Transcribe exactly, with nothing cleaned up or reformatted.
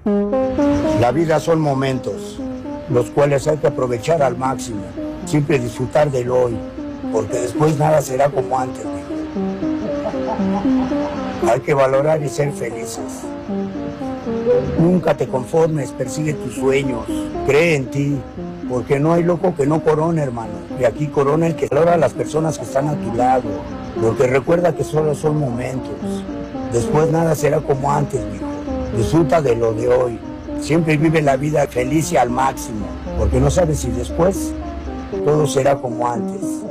La vida son momentos, los cuales hay que aprovechar al máximo, siempre disfrutar del hoy, porque después nada será como antes, mijo. Hay que valorar y ser felices. Nunca te conformes, persigue tus sueños, cree en ti, porque no hay loco que no corone, hermano. Y aquí corona el que valora a las personas que están a tu lado, porque recuerda que solo son momentos. Después nada será como antes, mijo. Disfruta de lo de hoy. Siempre vive la vida feliz y al máximo, porque no sabes si después todo será como antes.